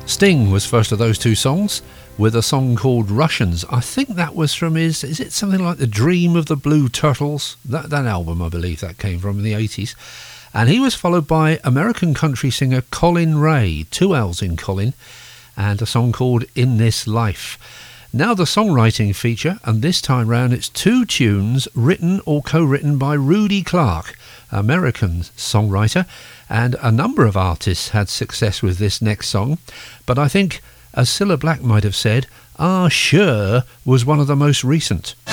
Sting was first of those two songs, with a song called Russians. I think that was from is it something like The Dream of the Blue Turtles? That album, I believe that came from in the 80s. And he was followed by American country singer Colin Ray, 2 L's in Colin, and a song called In This Life. Now the songwriting feature, and this time round it's 2 tunes written or co-written by Rudy Clark, American songwriter, and a number of artists had success with this next song, but I think, as Cilla Black might have said, Ah Sure was one of the most recent.